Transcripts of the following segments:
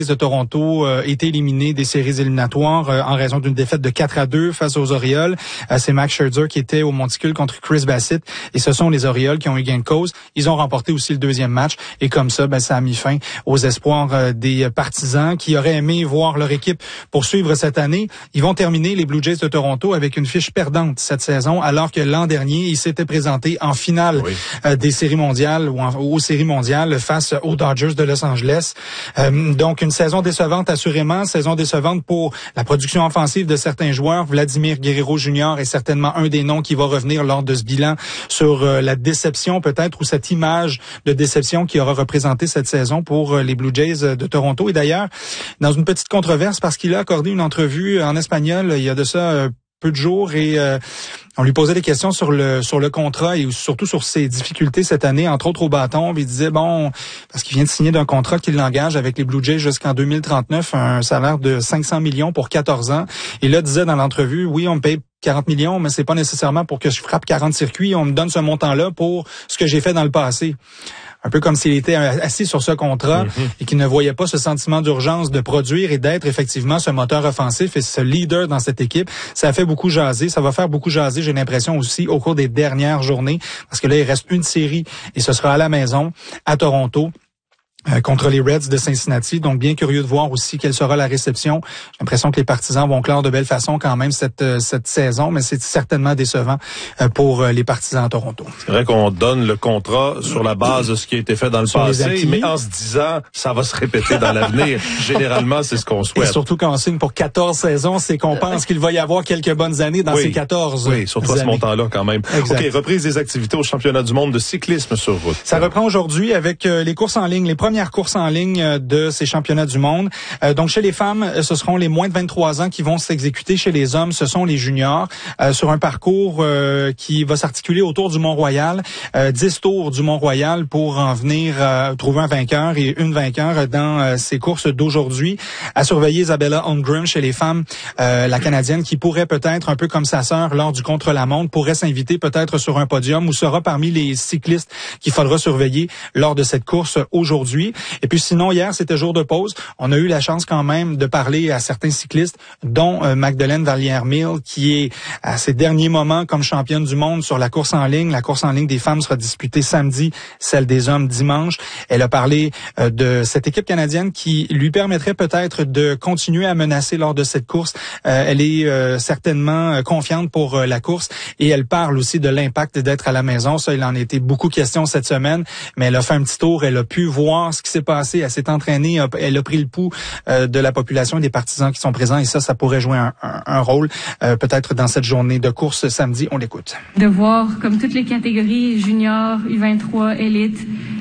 de Toronto été éliminé des séries éliminatoires en raison d'une défaite de 4-2 face aux Orioles. C'est Max Scherzer qui était au monticule contre Chris Bassitt et ce sont les Orioles qui ont eu gain de cause. Ils ont remporté aussi le deuxième match et comme ça, ça a mis fin aux espoirs des partisans qui auraient aimé voir leur équipe poursuivre cette année. Ils vont terminer les Blue Jays de Toronto avec une fiche perdante cette saison alors que l'an dernier, ils s'étaient présentés en finale des séries mondiales ou aux séries mondiales face aux Dodgers de Los Angeles. Donc une saison décevante assurément, saison décevante pour la production offensive de certains joueurs. Vladimir Guerrero Jr. est certainement un des noms qui va revenir lors de ce bilan sur la déception peut-être ou cette image de déception qui aura représenté cette saison pour les Blue Jays de Toronto. Et d'ailleurs, dans une petite controverse parce qu'il a accordé une entrevue en espagnol il y a de ça peu de jours et on lui posait des questions sur le contrat et surtout sur ses difficultés cette année, entre autres au bâton. Il disait, parce qu'il vient de signer d'un contrat qui l'engage avec les Blue Jays jusqu'en 2039, un salaire de 500 millions pour 14 ans. Et là, disait dans l'entrevue, oui, on me paye 40 millions, mais c'est pas nécessairement pour que je frappe 40 circuits. On me donne ce montant-là pour ce que j'ai fait dans le passé. Un peu comme s'il était assis sur ce contrat et qu'il ne voyait pas ce sentiment d'urgence de produire et d'être effectivement ce moteur offensif et ce leader dans cette équipe. Ça a fait beaucoup jaser. Ça va faire beaucoup jaser, j'ai l'impression aussi, au cours des dernières journées. Parce que là, il reste une série et ce sera à la maison, à Toronto. Contre les Reds de Cincinnati. Donc, bien curieux de voir aussi quelle sera la réception. J'ai l'impression que les partisans vont clore de belle façon quand même cette saison, mais c'est certainement décevant pour les partisans à Toronto. C'est vrai qu'on donne le contrat sur la base de ce qui a été fait dans le passé, mais en se disant, ça va se répéter dans l'avenir. Généralement, c'est ce qu'on souhaite. Et surtout quand on signe pour 14 saisons, c'est qu'on pense qu'il va y avoir quelques bonnes années dans ces 14 Oui, surtout à ce montant-là quand même. Exact. OK, reprise des activités au championnat du monde de cyclisme sur route. Ça reprend aujourd'hui avec les courses en ligne, les premières courses en ligne de ces championnats du monde. Donc, chez les femmes, ce seront les moins de 23 ans qui vont s'exécuter. Chez les hommes, ce sont les juniors sur un parcours qui va s'articuler autour du Mont-Royal. 10 tours du Mont-Royal pour en venir trouver un vainqueur et une vainqueur dans ces courses d'aujourd'hui. À surveiller Isabella Holmgren chez les femmes, la Canadienne qui pourrait peut-être, un peu comme sa sœur lors du contre-la-montre, pourrait s'inviter peut-être sur un podium ou sera parmi les cyclistes qu'il faudra surveiller lors de cette course aujourd'hui. Et puis sinon, hier, c'était jour de pause. On a eu la chance quand même de parler à certains cyclistes, dont Magdalene Vallière-Mill, qui est à ses derniers moments comme championne du monde sur la course en ligne. La course en ligne des femmes sera disputée samedi, celle des hommes dimanche. Elle a parlé de cette équipe canadienne qui lui permettrait peut-être de continuer à menacer lors de cette course. Elle est certainement confiante pour la course et elle parle aussi de l'impact d'être à la maison. Ça, il en a été beaucoup question cette semaine, mais elle a fait un petit tour. Elle a pu voir ce qui s'est passé, elle s'est entraînée, elle a pris le pouls de la population et des partisans qui sont présents et ça pourrait jouer un rôle peut-être dans cette journée de course samedi. On l'écoute. De voir comme toutes les catégories, junior, U23, élite,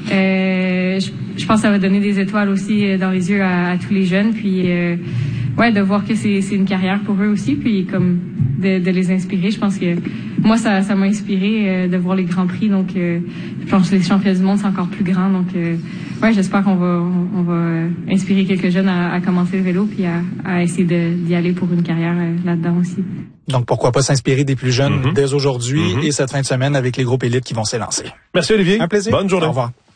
je pense que ça va donner des étoiles aussi dans les yeux à tous les jeunes, puis de voir que c'est une carrière pour eux aussi, puis comme de les inspirer. Je pense que moi, ça m'a inspiré de voir les Grands Prix, donc je pense que les championnats du monde, c'est encore plus grand, donc j'espère qu'on va inspirer quelques jeunes à commencer le vélo puis à essayer d'y aller pour une carrière là-dedans aussi. Donc, pourquoi pas s'inspirer des plus jeunes dès aujourd'hui et cette fin de semaine avec les groupes élites qui vont s'élancer. Merci Olivier. Un plaisir. Bonne journée. Au revoir.